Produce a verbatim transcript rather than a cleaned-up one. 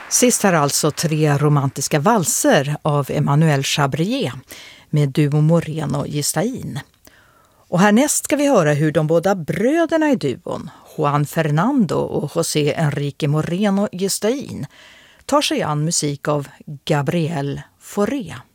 Sist här alltså tre romantiska valser av Emmanuel Chabrier med duo Moreno Gistain. Och härnäst ska vi höra hur de båda bröderna i duon, Juan Fernando och José Enrique Moreno Gistain, tar sig an musik av Gabriel Fauré.